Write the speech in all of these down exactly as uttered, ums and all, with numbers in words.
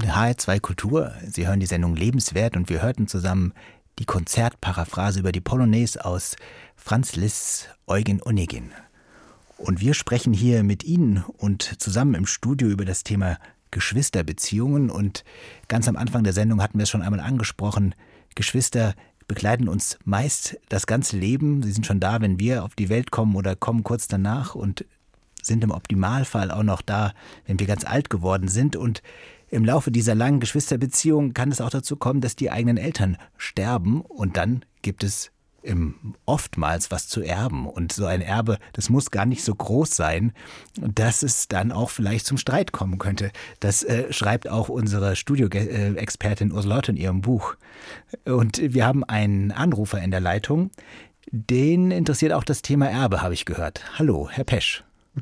H R zwei Kultur. Sie hören die Sendung Lebenswert und wir hörten zusammen die Konzertparaphrase über die Polonaise aus Franz Liszt's Eugen Onegin. Und wir sprechen hier mit Ihnen und zusammen im Studio über das Thema Geschwisterbeziehungen. Und ganz am Anfang der Sendung hatten wir es schon einmal angesprochen, Geschwister begleiten uns meist das ganze Leben. Sie sind schon da, wenn wir auf die Welt kommen oder kommen kurz danach und sind im Optimalfall auch noch da, wenn wir ganz alt geworden sind. Und im Laufe dieser langen Geschwisterbeziehung kann es auch dazu kommen, dass die eigenen Eltern sterben und dann gibt es im, oftmals was zu erben. Und so ein Erbe, das muss gar nicht so groß sein, dass es dann auch vielleicht zum Streit kommen könnte. Das äh, schreibt auch unsere Studio-Expertin Ursula Ott in ihrem Buch. Und wir haben einen Anrufer in der Leitung, den interessiert auch das Thema Erbe, habe ich gehört. Hallo, Herr Pesch.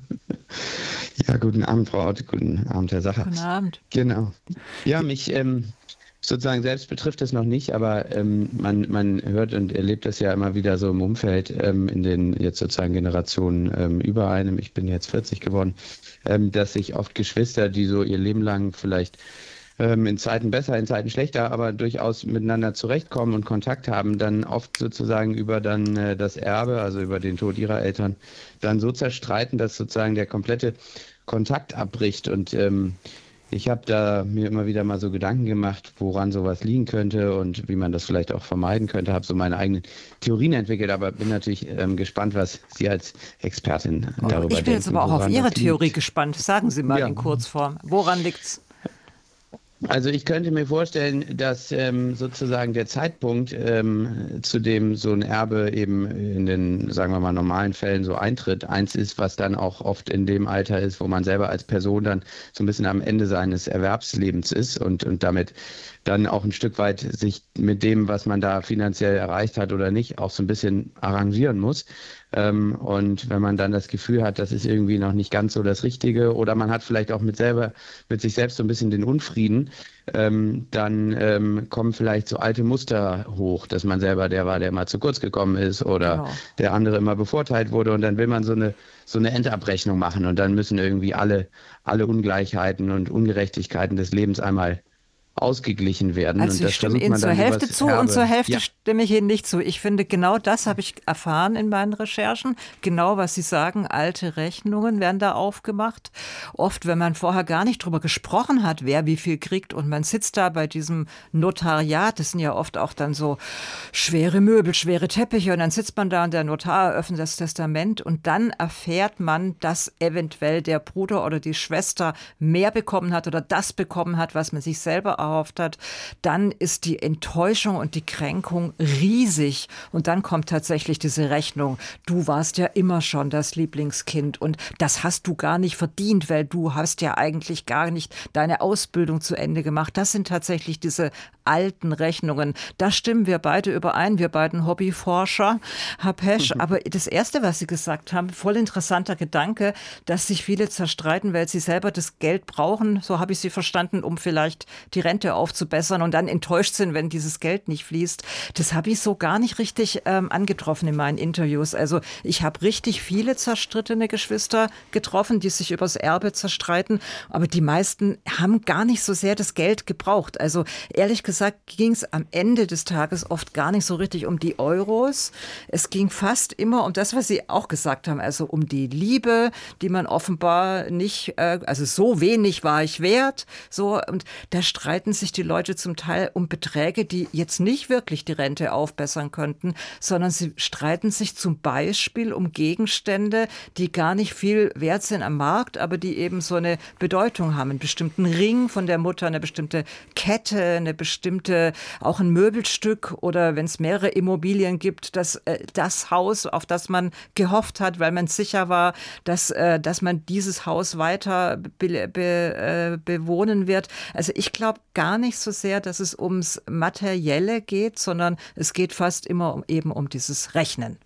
Ja, guten Abend, Frau Ott, guten Abend, Herr Sacher. Guten Abend. Genau. Ja, mich ähm, sozusagen selbst betrifft es noch nicht, aber ähm, man, man hört und erlebt das ja immer wieder so im Umfeld, ähm, in den jetzt sozusagen Generationen ähm, über einem, ich bin jetzt vierzig geworden, ähm, dass sich oft Geschwister, die so ihr Leben lang vielleicht ähm, in Zeiten besser, in Zeiten schlechter, aber durchaus miteinander zurechtkommen und Kontakt haben, dann oft sozusagen über dann äh, das Erbe, also über den Tod ihrer Eltern, dann so zerstreiten, dass sozusagen der komplette Kontakt abbricht. Und ähm, ich habe da mir immer wieder mal so Gedanken gemacht, woran sowas liegen könnte und wie man das vielleicht auch vermeiden könnte. Habe so meine eigenen Theorien entwickelt, aber bin natürlich ähm, gespannt, was Sie als Expertin oh, darüber denken. Ich bin jetzt aber auch auf Ihre Theorie gespannt. Sagen Sie mal ja. in Kurzform. Woran liegt's? Also ich könnte mir vorstellen, dass ähm, sozusagen der Zeitpunkt, ähm, zu dem so ein Erbe eben in den, sagen wir mal, normalen Fällen so eintritt, eins ist, was dann auch oft in dem Alter ist, wo man selber als Person dann so ein bisschen am Ende seines Erwerbslebens ist und, und damit dann auch ein Stück weit sich mit dem, was man da finanziell erreicht hat oder nicht, auch so ein bisschen arrangieren muss. Ähm, und wenn man dann das Gefühl hat, das ist irgendwie noch nicht ganz so das Richtige oder man hat vielleicht auch mit selber, mit sich selbst so ein bisschen den Unfrieden, ähm, dann ähm, kommen vielleicht so alte Muster hoch, dass man selber der war, der mal zu kurz gekommen ist oder Genau. der andere immer bevorteilt wurde und dann will man so eine so eine Endabrechnung machen und dann müssen irgendwie alle alle Ungleichheiten und Ungerechtigkeiten des Lebens einmal ausgeglichen werden. Also und ich das stimme versucht Ihnen man zur dann Hälfte übers zu Erbe. und zur Hälfte Ja. stimme ich Ihnen nicht zu. Ich finde, genau das habe ich erfahren in meinen Recherchen. Genau, was Sie sagen, alte Rechnungen werden da aufgemacht. Oft, wenn man vorher gar nicht drüber gesprochen hat, wer wie viel kriegt und man sitzt da bei diesem Notariat, das sind ja oft auch dann so schwere Möbel, schwere Teppiche und dann sitzt man da und der Notar eröffnet das Testament und dann erfährt man, dass eventuell der Bruder oder die Schwester mehr bekommen hat oder das bekommen hat, was man sich selber erhofft hat, dann ist die Enttäuschung und die Kränkung riesig. Und dann kommt tatsächlich diese Rechnung. Du warst ja immer schon das Lieblingskind und das hast du gar nicht verdient, weil du hast ja eigentlich gar nicht deine Ausbildung zu Ende gemacht. Das sind tatsächlich diese alten Rechnungen. Da stimmen wir beide überein, wir beiden Hobbyforscher, Herr Pesch. Mhm. Aber das Erste, was Sie gesagt haben, voll interessanter Gedanke, dass sich viele zerstreiten, weil sie selber das Geld brauchen, so habe ich Sie verstanden, um vielleicht die Rente aufzubessern und dann enttäuscht sind, wenn dieses Geld nicht fließt. Das habe ich so gar nicht richtig ähm, angetroffen in meinen Interviews. Also ich habe richtig viele zerstrittene Geschwister getroffen, die sich übers Erbe zerstreiten, aber die meisten haben gar nicht so sehr das Geld gebraucht. Also ehrlich gesagt ging es am Ende des Tages oft gar nicht so richtig um die Euros. Es ging fast immer um das, was Sie auch gesagt haben, also um die Liebe, die man offenbar nicht, äh, also so wenig war ich wert, so, und da streiten sich die Leute zum Teil um Beträge, die jetzt nicht wirklich die Rente aufbessern könnten, sondern sie streiten sich zum Beispiel um Gegenstände, die gar nicht viel wert sind am Markt, aber die eben so eine Bedeutung haben. Einen bestimmten Ring von der Mutter, eine bestimmte Kette, eine bestimmte, auch ein Möbelstück oder wenn es mehrere Immobilien gibt, das, äh, das Haus, auf das man gehofft hat, weil man sicher war, dass, äh, dass man dieses Haus weiter be, be, äh, bewohnen wird. Also ich glaube gar nicht so sehr, dass es ums Materielle geht, sondern es geht fast immer um, eben um dieses Rechnen.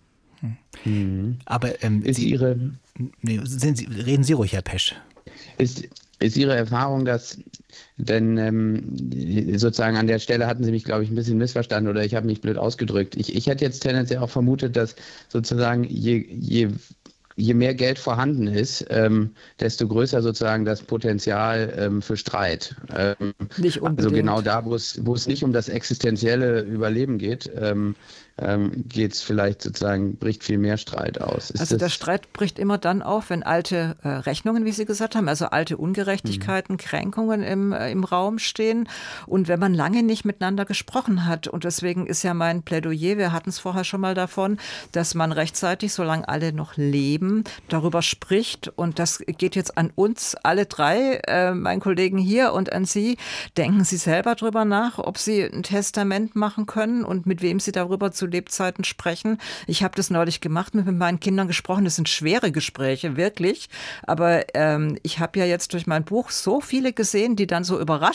Hm. Aber ähm, ist Sie, Ihre, nee, sind Sie, reden Sie ruhig, Herr Pesch. Ist, ist Ihre Erfahrung, dass, denn ähm, sozusagen an der Stelle hatten Sie mich, glaube ich, ein bisschen missverstanden oder ich habe mich blöd ausgedrückt. Ich, ich hätte jetzt tendenziell auch vermutet, dass sozusagen je, je je mehr Geld vorhanden ist, ähm, desto größer sozusagen das Potenzial ähm, für Streit. Ähm, nicht unbedingt. Also genau da, wo es, wo es nicht um das existenzielle Überleben geht, ähm, ähm, geht es vielleicht sozusagen, bricht viel mehr Streit aus. Ist also der das Streit bricht immer dann auf, wenn alte äh, Rechnungen, wie Sie gesagt haben, also alte Ungerechtigkeiten, mhm. Kränkungen im, äh, im Raum stehen und wenn man lange nicht miteinander gesprochen hat. Und deswegen ist ja mein Plädoyer, wir hatten es vorher schon mal davon, dass man rechtzeitig, solange alle noch leben, darüber spricht. Und das geht jetzt an uns alle drei, äh, meinen Kollegen hier und an Sie. Denken Sie selber drüber nach, ob Sie ein Testament machen können und mit wem Sie darüber zu Lebzeiten sprechen. Ich habe das neulich gemacht, mit meinen Kindern gesprochen. Das sind schwere Gespräche, wirklich. Aber ähm, ich habe ja jetzt durch mein Buch so viele gesehen, die dann so überrascht